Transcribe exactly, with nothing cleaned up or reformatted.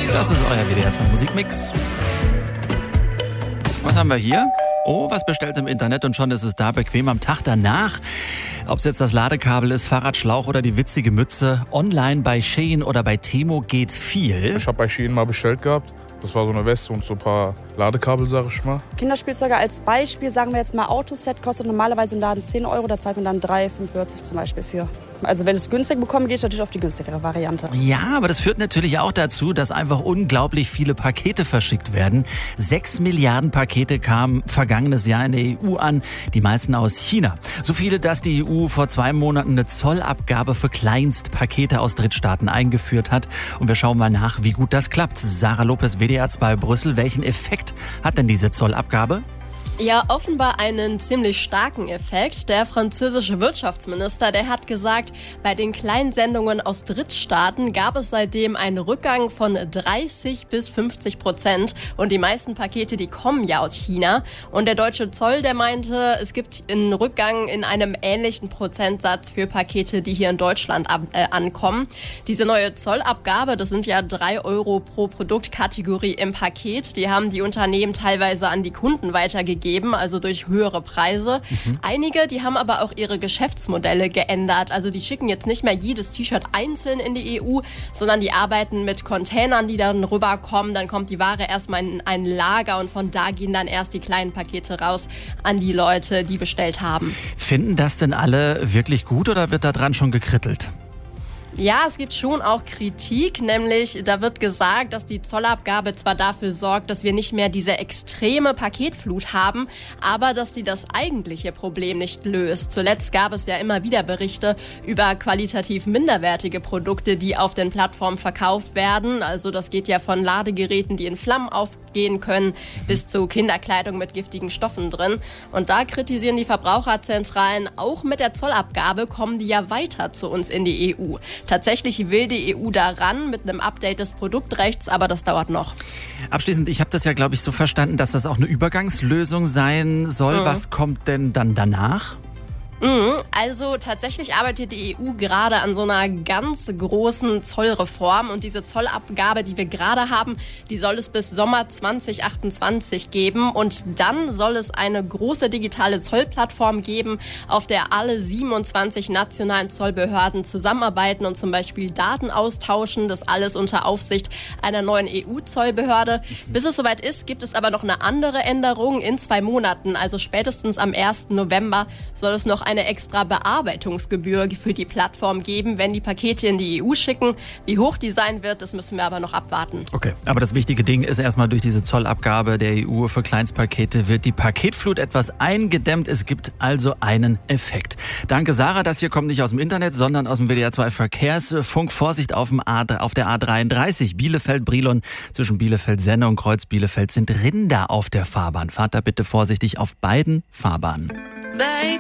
Das ist euer W D R zwei Musikmix. Was haben wir hier? Oh, was bestellt im Internet und schon ist es da, bequem am Tag danach. Ob es jetzt das Ladekabel ist, Fahrradschlauch oder die witzige Mütze. Online bei Shein oder bei Temo geht viel. Ich habe bei Shein mal bestellt gehabt. Das war so eine Weste und so ein paar Ladekabel, sag ich mal. Kinderspielzeuge als Beispiel, sagen wir jetzt mal Autoset, kostet normalerweise im Laden zehn Euro, da zahlt man dann drei Euro fünfundvierzig zum Beispiel für. Also wenn ich es günstig bekomme, gehe ich natürlich auf die günstigere Variante. Ja, aber das führt natürlich auch dazu, dass einfach unglaublich viele Pakete verschickt werden. Sechs Milliarden Pakete kamen vergangenes Jahr in der E U an, die meisten aus China. So viele, dass die E U vor zwei Monaten eine Zollabgabe für Kleinstpakete aus Drittstaaten eingeführt hat. Und wir schauen mal nach, wie gut das klappt. Sarah Lopez, W D R zwei Brüssel. Welchen Effekt hat denn diese Zollabgabe? Ja, offenbar einen ziemlich starken Effekt. Der französische Wirtschaftsminister, der hat gesagt, bei den kleinen Sendungen aus Drittstaaten gab es seitdem einen Rückgang von dreißig bis fünfzig Prozent. Und die meisten Pakete, die kommen ja aus China. Und der deutsche Zoll, der meinte, es gibt einen Rückgang in einem ähnlichen Prozentsatz für Pakete, die hier in Deutschland ab, äh, ankommen. Diese neue Zollabgabe, das sind ja drei Euro pro Produktkategorie im Paket. Die haben die Unternehmen teilweise an die Kunden weitergegeben. Also durch höhere Preise. Mhm. Einige, die haben aber auch ihre Geschäftsmodelle geändert. Also die schicken jetzt nicht mehr jedes T-Shirt einzeln in die E U, sondern die arbeiten mit Containern, die dann rüberkommen. Dann kommt die Ware erstmal in ein Lager und von da gehen dann erst die kleinen Pakete raus an die Leute, die bestellt haben. Finden das denn alle wirklich gut oder wird da dran schon gekrittelt? Ja, es gibt schon auch Kritik, nämlich da wird gesagt, dass die Zollabgabe zwar dafür sorgt, dass wir nicht mehr diese extreme Paketflut haben, aber dass sie das eigentliche Problem nicht löst. Zuletzt gab es ja immer wieder Berichte über qualitativ minderwertige Produkte, die auf den Plattformen verkauft werden. Also das geht ja von Ladegeräten, die in Flammen aufgehen können, bis zu Kinderkleidung mit giftigen Stoffen drin. Und da kritisieren die Verbraucherzentralen, auch mit der Zollabgabe kommen die ja weiter zu uns in die E U. Tatsächlich will die E U daran mit einem Update des Produktrechts, aber das dauert noch. Abschließend, ich habe das ja, glaube ich, so verstanden, dass das auch eine Übergangslösung sein soll. Mhm. Was kommt denn dann danach? Also tatsächlich arbeitet die E U gerade an so einer ganz großen Zollreform und diese Zollabgabe, die wir gerade haben, die soll es bis Sommer zwanzig achtundzwanzig geben und dann soll es eine große digitale Zollplattform geben, auf der alle siebenundzwanzig nationalen Zollbehörden zusammenarbeiten und zum Beispiel Daten austauschen, das alles unter Aufsicht einer neuen E U-Zollbehörde. Bis es soweit ist, gibt es aber noch eine andere Änderung in zwei Monaten, also spätestens am ersten November soll es noch eine extra Bearbeitungsgebühr für die Plattform geben, wenn die Pakete in die E U schicken. Wie hoch die sein wird, das müssen wir aber noch abwarten. Okay, aber das wichtige Ding ist erstmal, durch diese Zollabgabe der E U für Kleinstpakete wird die Paketflut etwas eingedämmt. Es gibt also einen Effekt. Danke Sarah, das hier kommt nicht aus dem Internet, sondern aus dem W D R zwei Verkehrsfunk. Vorsicht auf, dem A, auf der A dreiunddreißig, Bielefeld-Brilon. Zwischen Bielefeld-Senne und Kreuz-Bielefeld sind Rinder auf der Fahrbahn. Fahrt da bitte vorsichtig auf beiden Fahrbahnen.